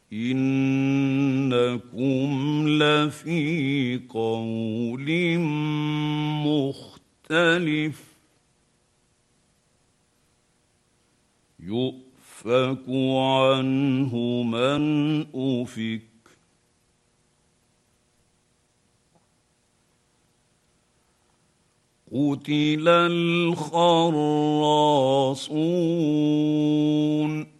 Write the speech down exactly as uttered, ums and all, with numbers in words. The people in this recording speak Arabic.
إنكم لفي قول مختلف يؤفك عنه من أفك قتل الخراصون